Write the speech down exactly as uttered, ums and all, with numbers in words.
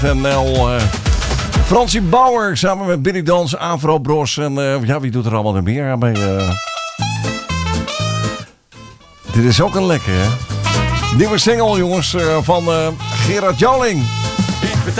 En uh, Fransie Bauer samen met Billy Dans, Avro Bros. En uh, ja, wie doet er allemaal nog meer mee? Uh... Dit is ook een lekker, hè? Nieuwe single, jongens, uh, van uh, Gerard Joling.